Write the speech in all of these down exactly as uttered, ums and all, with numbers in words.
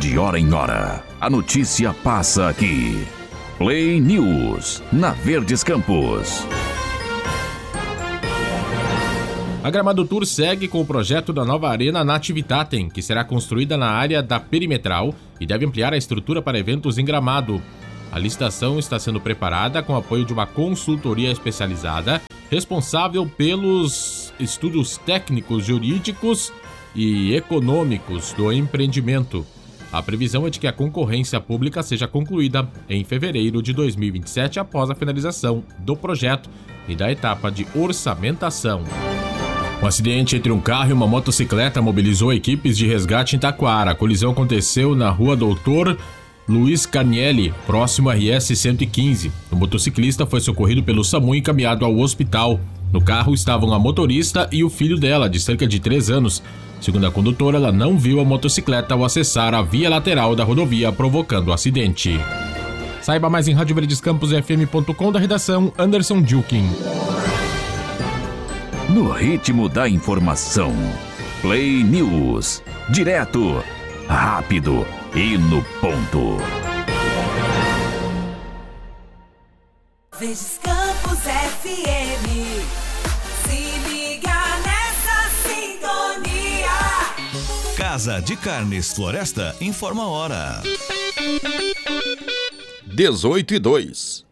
De hora em hora, a notícia passa aqui. Play News, na Verdes Campos. A Gramado Tour segue com o projeto da nova Arena Nativitatem, que será construída na área da perimetral e deve ampliar a estrutura para eventos em Gramado. A licitação está sendo preparada com o apoio de uma consultoria especializada, responsável pelos estudos técnicos, jurídicos e econômicos do empreendimento. A previsão é de que a concorrência pública seja concluída em fevereiro de dois mil e vinte e sete, após a finalização do projeto e da etapa de orçamentação. Um acidente entre um carro e uma motocicleta mobilizou equipes de resgate em Taquara. A colisão aconteceu na rua Doutor Luiz Carnielli, próximo a R S cento e quinze. O motociclista foi socorrido pelo SAMU e encaminhado ao hospital. No carro estavam a motorista e o filho dela, de cerca de três anos. Segundo a condutora, ela não viu a motocicleta ao acessar a via lateral da rodovia, provocando o acidente. Saiba mais em rádio verdes campos f m ponto com, da redação Anderson Dilkin. No ritmo da informação, Play News, direto, rápido e no ponto. Verdes Campos F M, se liga nessa sintonia. Casa de Carnes Floresta informa a hora. dezoito e dois.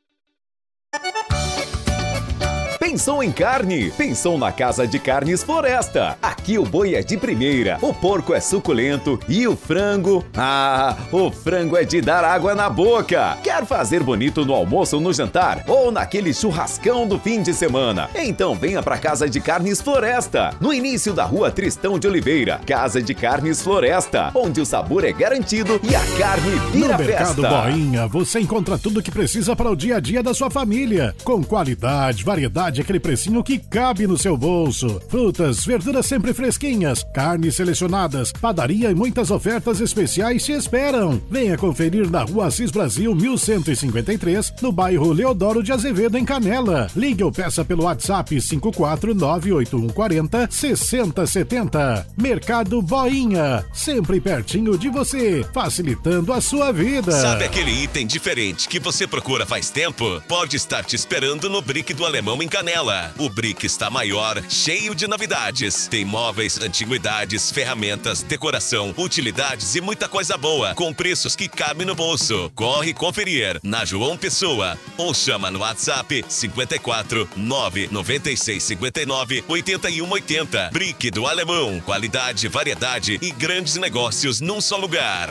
Pensou em carne? Pensou na Casa de Carnes Floresta. Aqui o boi é de primeira, o porco é suculento e o frango... Ah, o frango é de dar água na boca. Quer fazer bonito no almoço ou no jantar? Ou naquele churrascão do fim de semana? Então venha pra Casa de Carnes Floresta, no início da rua Tristão de Oliveira. Casa de Carnes Floresta, onde o sabor é garantido e a carne vira festa. No Mercado Boinha, você encontra tudo o que precisa para o dia a dia da sua família. Com qualidade, variedade, aquele precinho que cabe no seu bolso. Frutas, verduras sempre fresquinhas, carnes selecionadas, padaria e muitas ofertas especiais te esperam. Venha conferir na rua Assis Brasil mil cento e cinquenta e três, no bairro Leodoro de Azevedo, em Canela. Ligue ou peça pelo WhatsApp cinco quatro nove oito um quatro zero seis zero sete zero. Mercado Boinha, sempre pertinho de você, facilitando a sua vida. Sabe aquele item diferente que você procura faz tempo? Pode estar te esperando no Brick do Alemão em Canela. O Brick está maior, cheio de novidades. Tem móveis, antiguidades, ferramentas, decoração, utilidades e muita coisa boa, com preços que cabem no bolso. Corre conferir na João Pessoa ou chama no WhatsApp cinco quatro nove nove seis cinco nove oito um oito zero. Brick do Alemão, qualidade, variedade e grandes negócios num só lugar.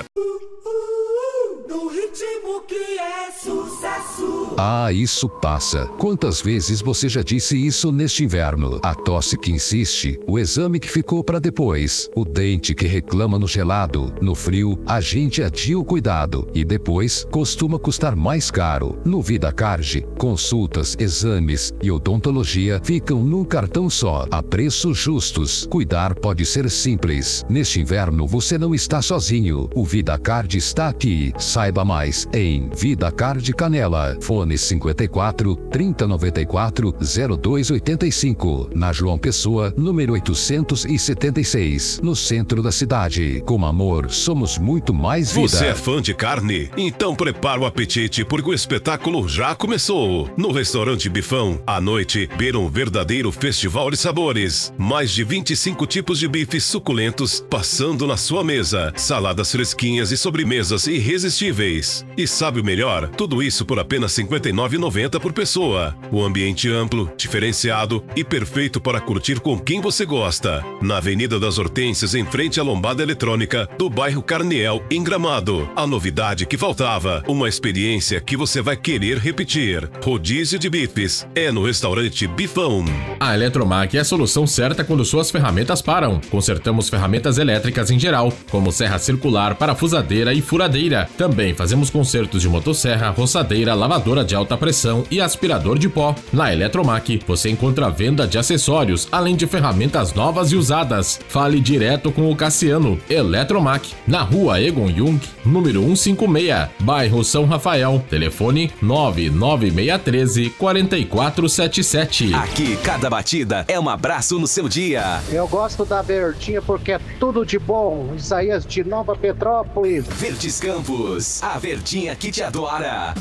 No ritmo que é sucesso. Ah, isso passa. Quantas vezes você já disse isso neste inverno? A tosse que insiste, o exame que ficou para depois, o dente que reclama no gelado. No frio, a gente adia o cuidado e depois costuma custar mais caro. No VidaCard, consultas, exames e odontologia ficam num cartão só, a preços justos. Cuidar pode ser simples. Neste inverno você não está sozinho. O VidaCard está aqui. Saiba mais em VidaCard Canela. Fone cinquenta e quatro, trinta, noventa e quatro, zero dois oitenta e cinco. Na João Pessoa, número oitocentos e setenta e seis. No centro da cidade. Com amor, somos muito mais vida. Você é fã de carne? Então prepara o apetite, porque o espetáculo já começou. No restaurante Bifão, à noite, beira um verdadeiro festival de sabores. Mais de vinte e cinco tipos de bifes suculentos passando na sua mesa. Saladas fresquinhas e sobremesas irresistíveis. E sabe o melhor? Tudo isso por apenas cinquenta e nove reais e noventa centavos por pessoa. O ambiente amplo, diferenciado e perfeito para curtir com quem você gosta. Na Avenida das Hortênsias, em frente à Lombada Eletrônica do bairro Carniel, em Gramado. A novidade que faltava, uma experiência que você vai querer repetir. Rodízio de bifes é no restaurante Bifão. A Eletromac é a solução certa quando suas ferramentas param. Consertamos ferramentas elétricas em geral, como serra circular, parafusadeira e furadeira. Também Também fazemos consertos de motosserra, roçadeira, lavadora de alta pressão e aspirador de pó. Na Eletromac, você encontra a venda de acessórios, além de ferramentas novas e usadas. Fale direto com o Cassiano. Eletromac, na rua Egon Jung, número cento e cinquenta e seis, bairro São Rafael. Telefone nove nove seis um três, quatro quatro sete sete. Aqui, cada batida é um abraço no seu dia. Eu gosto da Verdinha porque é tudo de bom. Isaías de Nova Petrópolis. Verdes Campos, a Verdinha que te adora.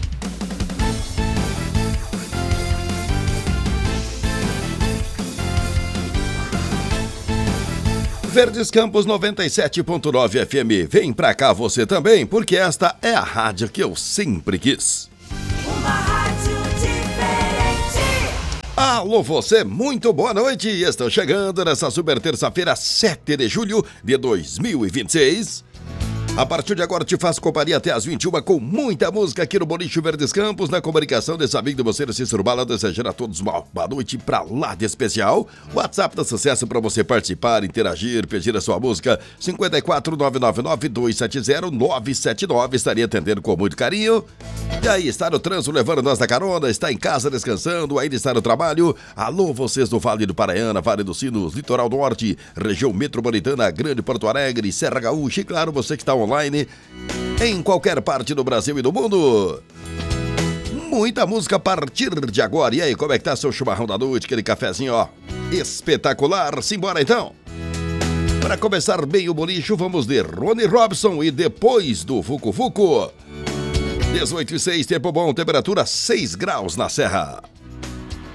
Verdes Campos noventa e sete ponto nove F M. Vem pra cá você também, porque esta é a rádio que eu sempre quis. Uma rádio diferente. Alô você, muito boa noite. Estão chegando nessa super terça-feira, sete de julho de dois mil e vinte e seis. A partir de agora te faço companhia até as vinte e uma com muita música aqui no Boliche Verdes Campos, na comunicação desse amigo de você, Cícero Bala, desejando a todos uma boa noite pra lá de especial. WhatsApp da Sucesso para você participar, interagir, pedir a sua música, cinco quatro nove nove nove dois sete zero nove sete nove, estaria atendendo com muito carinho. E aí, está no trânsito levando nós da carona, está em casa descansando, ainda está no trabalho. Alô, vocês do Vale do Paraiana, Vale dos Sinos, Litoral Norte, região metropolitana, Grande Porto Alegre, Serra Gaúcha e claro, você que está online em qualquer parte do Brasil e do mundo. Muita música a partir de agora. E aí, como é que tá seu chimarrão da noite, aquele cafezinho, ó, espetacular? Simbora então. Para começar bem o bolicho, vamos de Rony Robson e depois do Fucu Fucu. dezoito e seis, tempo bom, temperatura seis graus na Serra.